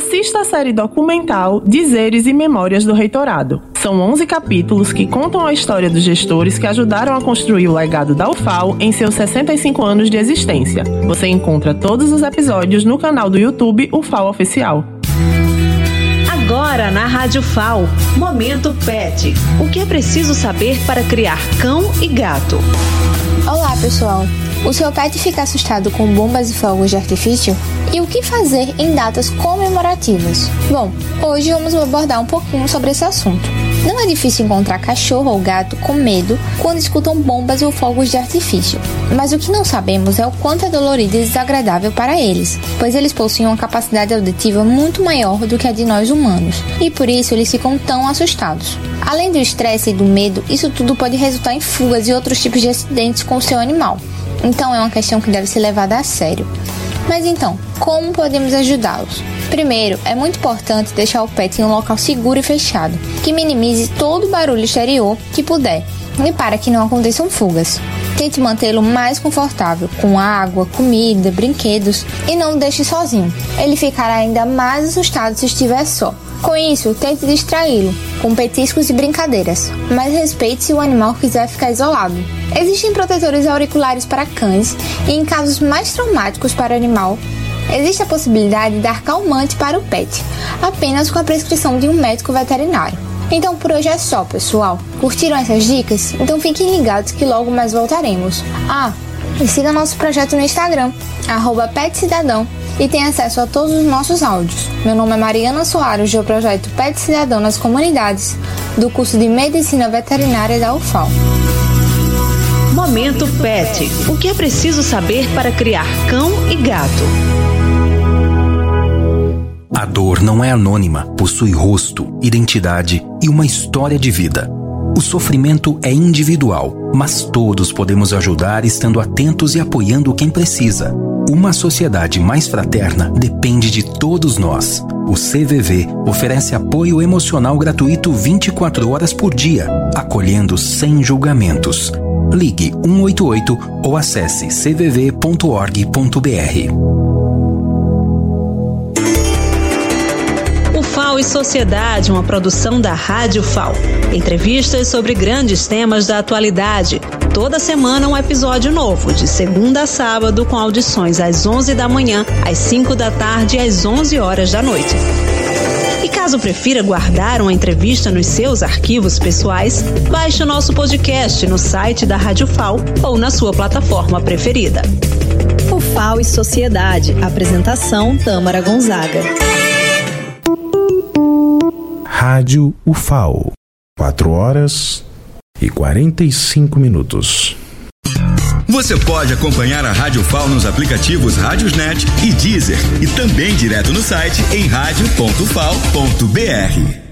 assista a série documental Dizeres e Memórias do Reitorado. São 11 capítulos que contam a história dos gestores que ajudaram a construir o legado da UFAL em seus 65 anos de existência. Você encontra todos os episódios no canal do YouTube UFAL Oficial. Agora na Rádio FAL, Momento Pet. O que é preciso saber para criar cão e gato? Olá, pessoal. O seu pet fica assustado com bombas e fogos de artifício? E o que fazer em datas comemorativas? Bom, hoje vamos abordar um pouquinho sobre esse assunto. Não é difícil encontrar cachorro ou gato com medo quando escutam bombas ou fogos de artifício. Mas o que não sabemos é o quanto é dolorido e desagradável para eles, pois eles possuem uma capacidade auditiva muito maior do que a de nós humanos, e por isso eles ficam tão assustados. Além do estresse e do medo, isso tudo pode resultar em fugas e outros tipos de acidentes com o seu animal. Então é uma questão que deve ser levada a sério. Mas então, como podemos ajudá-los? Primeiro, é muito importante deixar o pet em um local seguro e fechado, que minimize todo o barulho exterior que puder, e para que não aconteçam fugas. Tente mantê-lo mais confortável, com água, comida, brinquedos, e não o deixe sozinho. Ele ficará ainda mais assustado se estiver só. Com isso, tente distraí-lo, com petiscos e brincadeiras, mas respeite se o animal quiser ficar isolado. Existem protetores auriculares para cães e, em casos mais traumáticos para o animal, existe a possibilidade de dar calmante para o pet, apenas com a prescrição de um médico veterinário. Então por hoje é só, pessoal. Curtiram essas dicas? Então fiquem ligados que logo mais voltaremos. E siga nosso projeto no Instagram, @PetCidadão, e tenha acesso a todos os nossos áudios. Meu nome é Mariana Soares, do projeto Pet Cidadão nas Comunidades, do curso de Medicina Veterinária da UFAL. Momento Pet. O que é preciso saber para criar cão e gato? A dor não é anônima, possui rosto, identidade e uma história de vida. O sofrimento é individual, mas todos podemos ajudar estando atentos e apoiando quem precisa. Uma sociedade mais fraterna depende de todos nós. O CVV oferece apoio emocional gratuito 24 horas por dia, acolhendo sem julgamentos. Ligue 188 ou acesse cvv.org.br. FAO e Sociedade, uma produção da Rádio FAO. Entrevistas sobre grandes temas da atualidade. Toda semana um episódio novo, de segunda a sábado, com audições às 11 da manhã, às 5 da tarde e às 11 horas da noite. E caso prefira guardar uma entrevista nos seus arquivos pessoais, baixe o nosso podcast no site da Rádio FAO ou na sua plataforma preferida. O FAO e Sociedade. Apresentação: Tâmara Gonzaga. Rádio UFAO, 4h45. Você pode acompanhar a Rádio FAO nos aplicativos Rádiosnet e Deezer, e também direto no site em radio.fal.br.